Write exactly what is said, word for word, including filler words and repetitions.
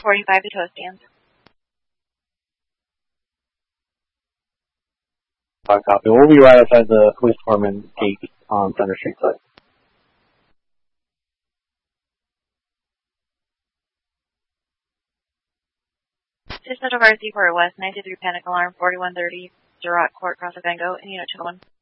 forty-five to tow stands. Uh, copy. We'll be right outside the police department gate on Center Street side. Dispatch of R C four West, ninety-three panic alarm, forty-one thirty, Girard Court, Cross of Van Gogh, and unit two one.